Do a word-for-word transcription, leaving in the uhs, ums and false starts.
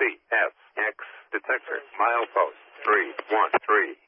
C S X detector. Milepost three one three.